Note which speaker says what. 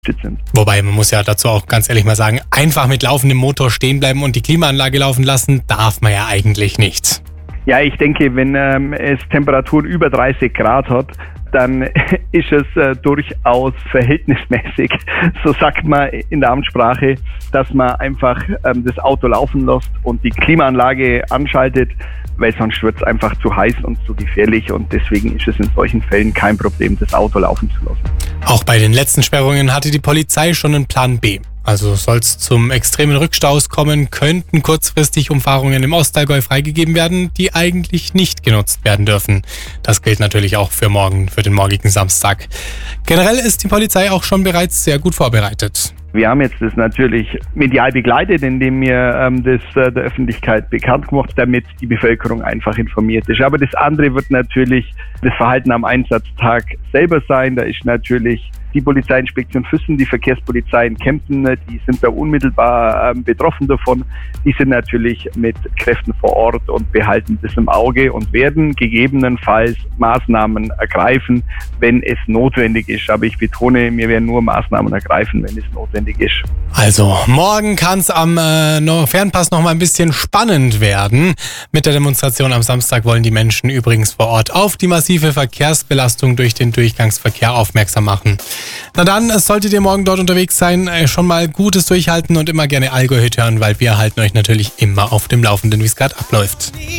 Speaker 1: sind.
Speaker 2: Wobei, man muss ja dazu auch ganz ehrlich mal sagen, einfach mit laufendem Motor stehen bleiben und die Klimaanlage laufen lassen, darf man ja eigentlich nicht.
Speaker 1: Ja, ich denke, wenn es Temperaturen über 30 Grad hat, dann ist es durchaus verhältnismäßig, so sagt man in der Amtssprache, dass man einfach das Auto laufen lässt und die Klimaanlage anschaltet, weil sonst wird es einfach zu heiß und zu gefährlich und deswegen ist es in solchen Fällen kein Problem, das Auto laufen zu lassen.
Speaker 2: Auch bei den letzten Sperrungen hatte die Polizei schon einen Plan B. Also soll es zum extremen Rückstaus kommen, könnten kurzfristig Umfahrungen im Ostallgäu freigegeben werden, die eigentlich nicht genutzt werden dürfen. Das gilt natürlich auch für morgen, für den morgigen Samstag. Generell ist die Polizei auch schon bereits sehr gut vorbereitet.
Speaker 1: Wir haben jetzt das natürlich medial begleitet, indem wir das der Öffentlichkeit bekannt gemacht, damit die Bevölkerung einfach informiert ist. Aber das andere wird natürlich das Verhalten am Einsatztag selber sein. Da ist natürlich die Polizeiinspektion Füssen, die Verkehrspolizei in Kempten, die sind da unmittelbar betroffen davon. Die sind natürlich mit Kräften vor Ort und behalten das im Auge und werden gegebenenfalls Maßnahmen ergreifen, wenn es notwendig ist. Aber ich betone, wir werden nur Maßnahmen ergreifen, wenn es notwendig ist.
Speaker 2: Also, morgen kann es am Fernpass noch mal ein bisschen spannend werden. Mit der Demonstration am Samstag wollen die Menschen übrigens vor Ort auf die massive Verkehrsbelastung durch den Durchgangsverkehr aufmerksam machen. Na dann, solltet ihr morgen dort unterwegs sein, schon mal gutes Durchhalten und immer gerne Allgäu hören, weil wir halten euch natürlich immer auf dem Laufenden, wie es gerade abläuft.